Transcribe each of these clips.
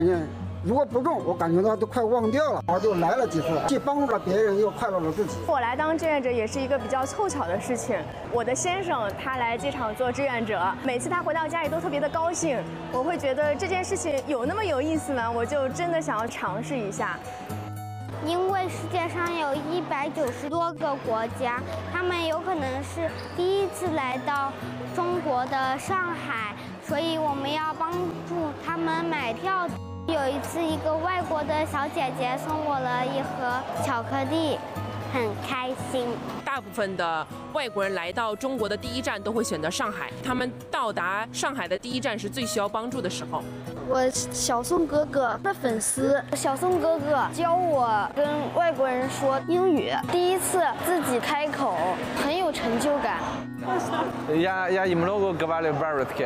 如果不中，我感觉到都快忘掉了，我就来了几次，既帮助了别人，又快乐了自己。 我来当志愿者也是一个比较凑巧的事情。我的先生他来机场做志愿者，每次他回到家里都特别的高兴。我会觉得这件事情有那么有意思吗？我就真的想要尝试一下。 因为世界上有190多个国家，他们有可能是第一次来到中国的上海，所以我们要帮助他们买票。有一次，一个外国的小姐姐送我了一盒巧克力，很开心。 大部分的外国人来到中国的第一站都会选择上海，他们到达上海的第一站是最需要帮助的时候。 我小宋哥哥的粉丝，小宋哥哥教我跟外国人说英语，第一次自己开口，很有成就感。 Я много говорю по-русски.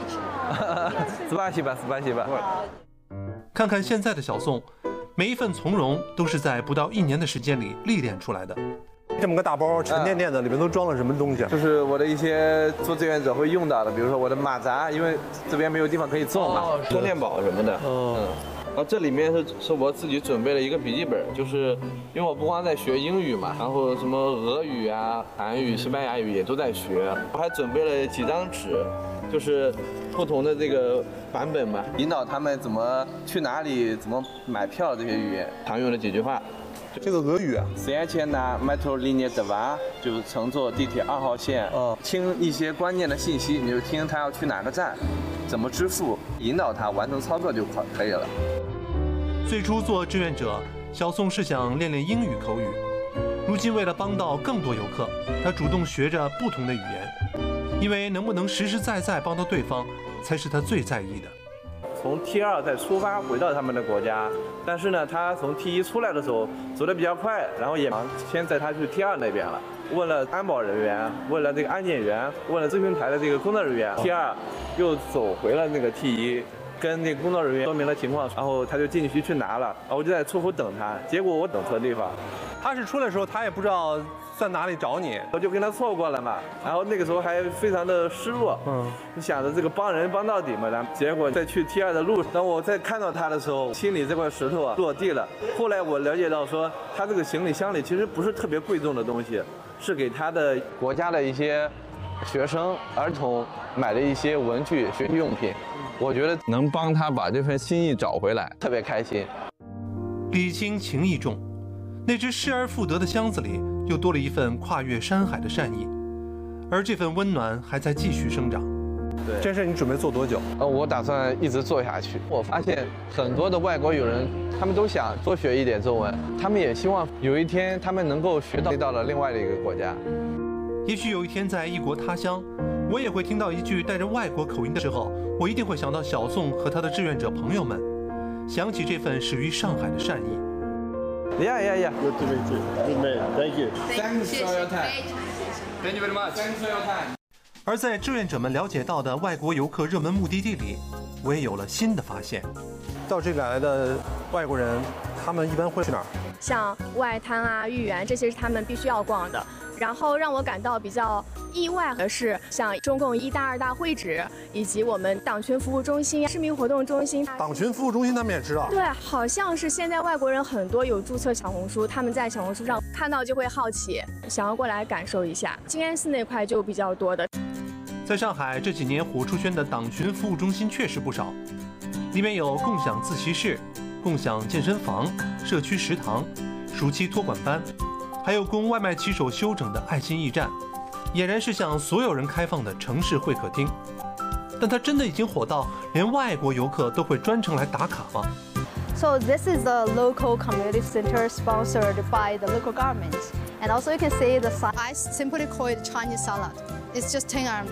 Спасибо, спасибо. 看看现在的小宋，每一份从容都是在不到1年的时间里历练出来的。 这么个大包沉甸甸的，里面都装了什么东西？ 就是我的一些做志愿者会用到的，比如说我的马扎，因为这边没有地方可以种嘛，充电宝什么的。然后这里面是我自己准备了一个笔记本，就是因为我不光在学英语嘛，然后什么俄语啊、韩语、西班牙语也都在学，我还准备了几张纸，就是不同的这个版本嘛，引导他们怎么去哪里、怎么买票这些语言常用的几句话。 这个俄语啊 Сечена метро линия 2就是乘坐地铁2号线，听一些关键的信息，你就听他要去哪个站，怎么支付，引导他完成操作就可以了。 最初做志愿者，小宋是想练练英语口语。如今为了帮到更多游客，他主动学着不同的语言，因为能不能实实在在帮到对方，才是他最在意的。 从 T2再出发回到他们的国家，但是呢，他从 T1出来的时候走得比较快，然后也忙，先载他去 T2那边了。问了安保人员，问了这个安检员，问了咨询台的这个工作人员，T2又走回了那个 T1。跟那个工作人员说明了情况，然后他就进去拿了，然后我就在出口等他，结果我等错地方。 他是出来的时候，他也不知道在哪里找你， 我就跟他错过了嘛，然后那个时候还非常的失落，就想着这个帮人帮到底嘛，然后结果在去 T2的路上，当我再看到他的时候，心里这块石头落地了。后来我了解到说，他这个行李箱里其实不是特别贵重的东西，是给他的国家的一些学生、儿童买的一些文具、学习用品。我觉得能帮他把这份心意找回来，特别开心。 礼轻情意重，那只失而复得的箱子里又多了一份跨越山海的善意，而这份温暖还在继续生长。 对， 这事你准备做多久？ 我打算一直做下去。我发现很多的外国友人，他们都想多学一点中文，他们也希望有一天他们能够学到了另外的一个国家。 也许有一天在异国他乡，我也会听到一句带着外国口音的时候，我一定会想到小宋和他的志愿者朋友们，想起这份始于上海的善意。 Yeah. Good to meet you. Good man. Thank you. Thanks for your time. Thank you very much. Thanks for your time. 而在志愿者们了解到的外国游客热门目的地里，我也有了新的发现。 到这里来的外国人，他们一般会去哪儿？ 像外滩啊、豫园，这些是他们必须要逛的。然后让我感到比较意外的是，像中共1大、2大会址，以及我们党群服务中心、市民活动中心。 党群服务中心他们也知道。 对，好像是现在外国人很多有注册小红书，他们在小红书上看到就会好奇，想要过来感受一下。静安寺那块就比较多的。 在上海这几年火出圈的党群服务中心确实不少，里面有共享自习室、共享健身房、社区食堂、暑期托管班，还有供外卖骑手休整的爱心驿站，俨然是向所有人开放的城市会客厅。但它真的已经火到连外国游客都会专程来打卡吗？ So this is a local community center sponsored by the local government, and also you can see the sign. I simply call it Chinese salad. It's just 10 RMB.